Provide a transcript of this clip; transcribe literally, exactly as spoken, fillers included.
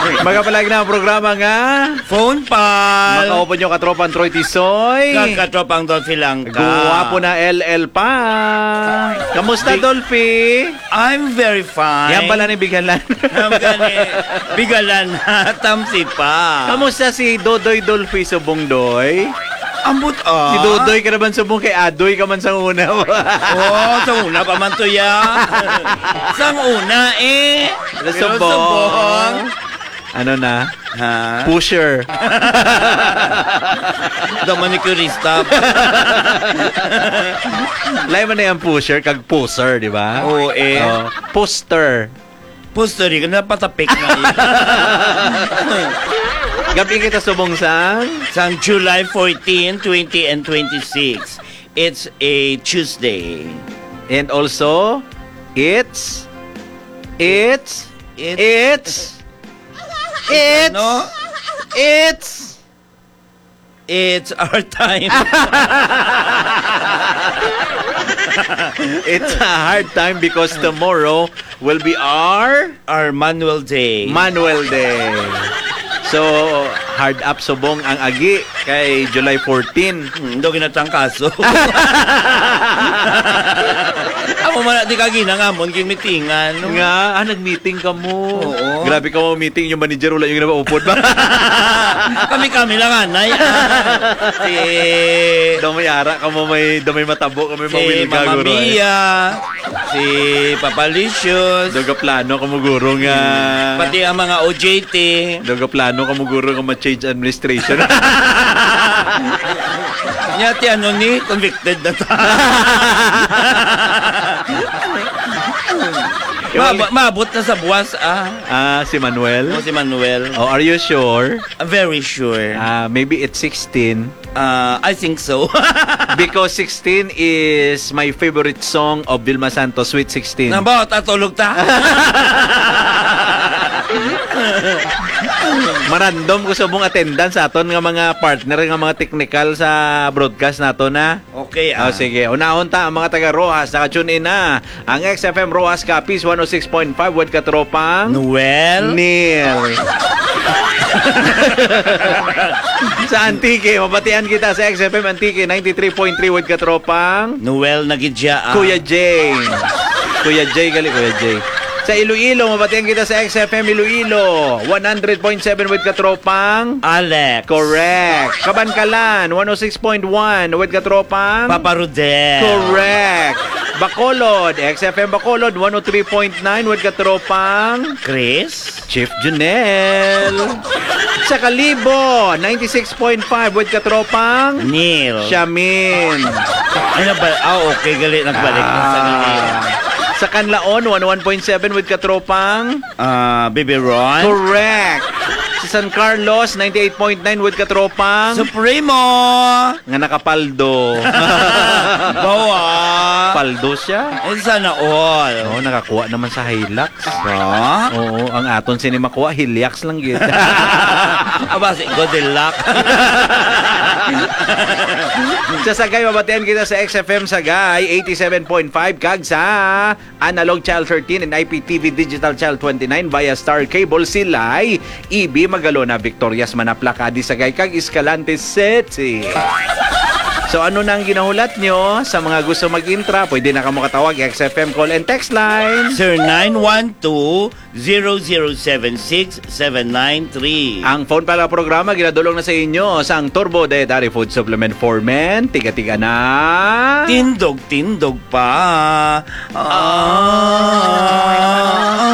Magapalag na ang programa nga Phone Pal. makaupo nyo katropang Troy Tisoy. Kakatropang Dolphy Langka. Guwapo na L L pa. Kamusta, Big- Dolphy? I'm very fine. Yan pala ni Bigalan. Ang gani. Bigalan na. Tamsi pa. Kamusta si Dodoy Dolphy Subongdoy? Ambot ah. Si Dodoy ka naman subong kay Adoy ka man sa una. Oh, sa una pa man to ya. Sa una eh. Pero Subong. Ano na? Ha? Pusher. The manicurista. Lain man na yung pusher, kag poser, di ba? Oo eh. Oh, poster. Postery ka na patapik na yun. Gabi kita subong sang? Sang July fourteenth, twentieth, and twenty-sixth. It's a Tuesday. And also, it's, it's, It's, it's, it's, ano? it's, It's our time. it's a hard time because tomorrow will be our Our Manual Day. Manuel Day. So, hard up subong ang agi kay July fourteenth. Hmm, do ginatang kaso. Ako man di ka ginangamon king meetingan. No? Nga, ah, nag-meeting ka mo. Oo. Grabe ka mo meeting, yung manager wala yung napaupod ba? Kami-kami lang anay. Ah. Si Damay ara ka mo may damay matabo ka may si mawil ka Mama guro. eh. Mia, si Papa Licious, Doga plano ka mo guro nga. pati ang mga O J T. Doga plano ka mo guro nga ma-change administration. Nyati ano ni convicted na ta. Ma- maabot na sa buwas ah. Ah, si Manuel. O si Manuel. Oh, are you sure? I'm very sure. Ah, maybe it's sixteen. Uh, I think so. Because sixteen is my favorite song of Vilma Santos, Sweet sixteen. Nabo, tatulog ta. Marandom ko sa mong attendance aton nga mga partner nga mga technical sa broadcast nato na. Okay ah. Oh, sige. Unahon ta ang mga taga Rojas, naka-tune in na. Ang X F M Rojas Capiz one oh six point five with katropang Noel. Neil. Sa Antique, mabatian kita sa X F M Antique ninety-three point three with katropang Noel Nagidya ah. Kuya Jay. Kuya Jay gali Kuya Jay. Sa Iloilo, mabatian kita sa X F M Iloilo one hundred point seven with katropang Alex. Correct. Kabankalan one oh six point one with katropang Papa Rodel. Correct. Bacolod, X F M Bacolod one oh three point nine with katropang Chris. Chief Junel. Sa Kalibo, ninety-six point five with katropang Neil. Shamin. Ay, nabal- ah, okay, gali. Nagbalik na sa Neil. Sa Canlaon, one oh one point seven with katropang Ah, Baby Ron. Correct. Sa San Carlos, ninety-eight point nine with katropang Supremo. nga nakapaldo. Bawa. Paldo siya. Eh, sana all. Oo, nakakuha naman sa Hilux. Ha? Oo, ang aton sinimakuha, Hilux lang yun. Aba, si good luck. Sa Sagay, mabatian kita sa X F M Sagay, eighty-seven point five, kag sa Analog Channel thirteen and I P T V Digital Channel twenty-nine via Star Cable Silay, E B Magalona, Victorias Manaplacadi, Sagay, kag Escalante City. So ano nang ginahulat nyo? Sa mga gusto mag-intra, pwede na kamo katawag X F M call and text line. Sir nine one two, zero zero seven six, seven nine three. Ang phone pala programa, ginadulong na sa inyo sa ang Turbo Dietary Food Supplement for Men. Tiga-tiga na. Tindog, tindog pa. Ah.